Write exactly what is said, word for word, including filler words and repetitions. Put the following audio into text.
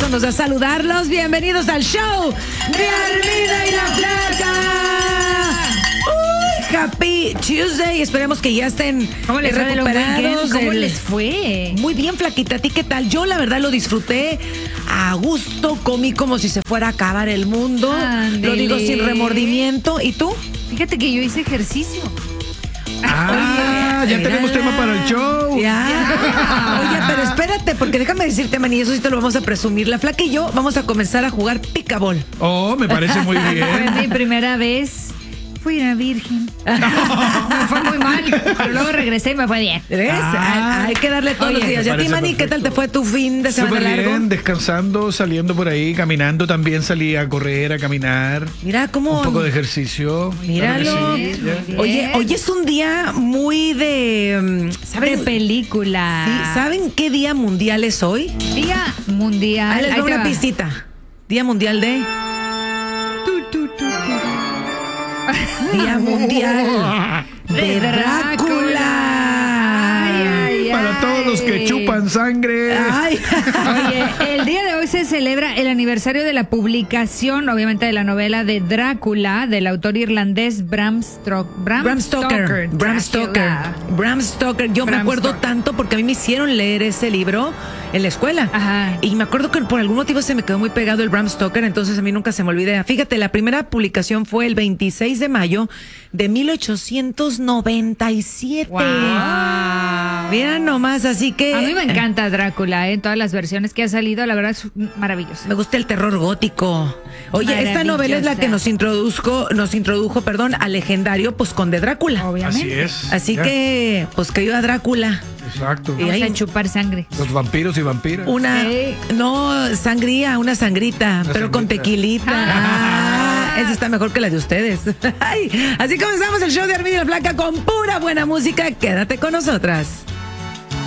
gusto nos da saludarlos. Bienvenidos al show de Armida y la Flaca. Uy, Happy Tuesday. Esperemos que ya estén ¿Cómo les fue recuperados. ¿Cómo del... les fue? Muy bien, Flaquita. ¿A ti qué tal? Yo la verdad lo disfruté a gusto. Comí como si se fuera a acabar el mundo. Ándele. Lo digo sin remordimiento. ¿Y tú? Fíjate que yo hice ejercicio. Ah, Oye, ya mira. tenemos tema para el show. Ya. Oye, pero espérate, porque déjame decirte, Manny, eso sí te lo vamos a presumir. La Flaca y yo vamos a comenzar a jugar picabol. Oh, me parece muy Fue bien. mi primera vez. Fui una virgen. Me fue muy mal, pero luego regresé y me fue bien. ¿Ves? Ah. hay, hay que darle todos Oye, los días. me ¿Y a ti, parece Manny, qué tal te perfecto. fue tu fin de semana Súper largo? bien, descansando, saliendo por ahí, caminando. También salí a correr, a caminar. Mira cómo... Un poco de ejercicio. Míralo. Claro que sí, Bien, ya. muy bien. Oye, hoy es un día muy de... mm, De ¿Saben, película. sí, ¿saben qué día mundial es hoy? Día mundial. Ahí les Ahí va te una va. pistita. Día mundial de... Tu, tu, tu, tu. Día mundial de De Drácula. Ay, ay, Para todos los que ay. chupan sangre. Ay. Oye, el día de hoy se celebra el aniversario de la publicación, obviamente, de la novela de Drácula, del autor irlandés Bram, Stro- Bram, Bram Stoker. Bram Stoker. Drácula. Bram Stoker. Yo me Bram acuerdo Stoker. tanto porque a mí me hicieron leer ese libro en la escuela. Ajá. Y me acuerdo que por algún motivo se me quedó muy pegado el Bram Stoker, entonces a mí nunca se me olvida. Fíjate, la primera publicación fue el veintiséis de mayo de mil ochocientos noventa y siete. Wow. Mira nomás, así que... A mí me encanta Drácula, ¿eh? Todas las versiones que ha salido, la verdad es maravilloso. Me gusta el terror gótico. Oye, esta novela es la que nos introdujo, nos introdujo, perdón, al legendario pues Conde Drácula. Obviamente. Así es. Así Ya. que, pues que iba Drácula. Exacto. Y Vamos ahí- a chupar sangre. Los vampiros y vampiras. Una, Sí. no, sangría, una sangrita, Una pero con sangrita. tequilita. Ah, esa está mejor que la de ustedes. Ay, así comenzamos el show de Armida y la Flaca con pura buena música. Quédate con nosotras.